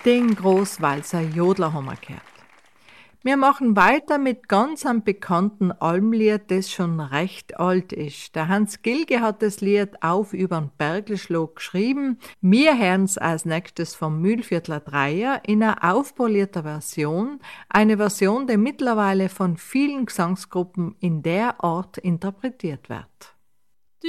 Den Großwalser Jodler haben wir gehört. Wir machen weiter mit ganz einem bekannten Almlied, das schon recht alt ist. Der Hans Gilge hat das Lied Auf übern Bergelschlag geschrieben. Wir hören's als nächstes vom Mühlviertler Dreier in einer aufpolierter Version. Eine Version, die mittlerweile von vielen Gesangsgruppen in der Art interpretiert wird.